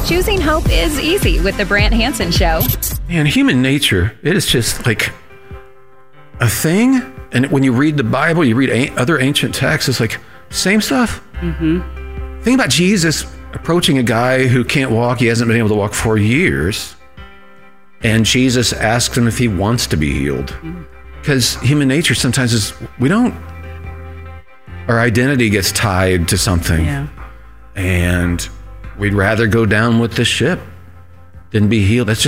Choosing hope is easy with the Brant Hansen Show. And human nature, it is just like a thing. And when you read the Bible, you read other ancient texts, it's like same stuff. Mm-hmm. Think about Jesus approaching a guy who can't walk. He hasn't been able to walk for years. And Jesus asks him if he wants to be healed. Because human nature sometimes is, our identity gets tied to something. Yeah. And we'd rather go down with the ship than be healed. That's